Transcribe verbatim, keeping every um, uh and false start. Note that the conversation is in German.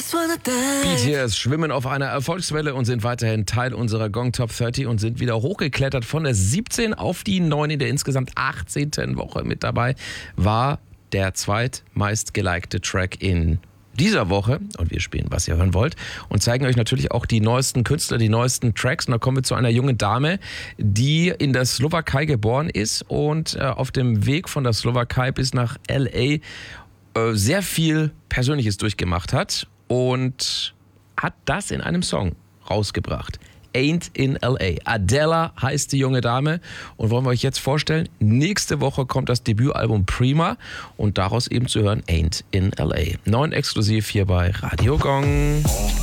B T S schwimmen auf einer Erfolgswelle und sind weiterhin Teil unserer Gong Top dreißig und sind wieder hochgeklettert von der siebzehn auf die neun. In der insgesamt achtzehnten Woche mit dabei war der zweitmeist gelikte Track in dieser Woche. Und wir spielen, was ihr hören wollt. Und zeigen euch natürlich auch die neuesten Künstler, die neuesten Tracks. Und da kommen wir zu einer jungen Dame, die in der Slowakei geboren ist und äh, auf dem Weg von der Slowakei bis nach L A äh, sehr viel Persönliches durchgemacht hat. Und hat das in einem Song rausgebracht. Ain't in L A. Adela heißt die junge Dame und wollen wir euch jetzt vorstellen, nächste Woche kommt das Debütalbum Prima und daraus eben zu hören Ain't in L A. Neun exklusiv hier bei Radio Gong.